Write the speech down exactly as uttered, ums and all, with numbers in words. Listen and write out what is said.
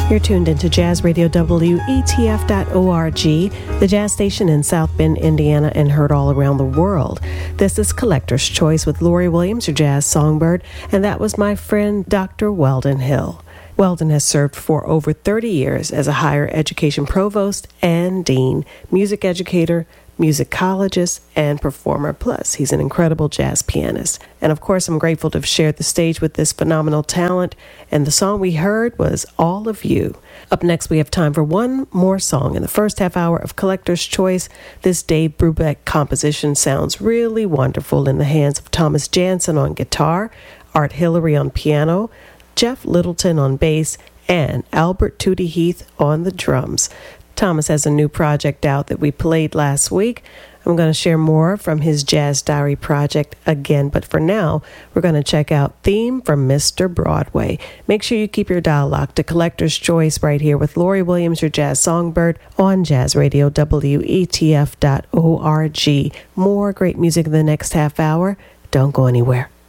You're tuned into Jazz Radio W E T F dot org, the jazz station in South Bend, Indiana, and heard all around the world. This is Collector's Choice with Lori Williams, your jazz songbird, and that was my friend Doctor Weldon Hill. Weldon has served for over thirty years as a higher education provost and dean, music educator, musicologist, and performer. Plus, he's an incredible jazz pianist. And of course, I'm grateful to have shared the stage with this phenomenal talent. And the song we heard was All of You. Up next, we have time for one more song in the first half hour of Collector's Choice. This Dave Brubeck composition sounds really wonderful in the hands of Thomas Jansen on guitar, Art Hillary on piano, Jeff Littleton on bass, and Albert Tootie Heath on the drums. Thomas has a new project out that we played last week. I'm going to share more from his Jazz Diary project again, but for now, we're going to check out Theme from Mister Broadway. Make sure you keep your dial locked to Collector's Choice right here with Lori Williams, your jazz songbird, on Jazz Radio W E T F dot org. More great music in the next half hour. Don't go anywhere.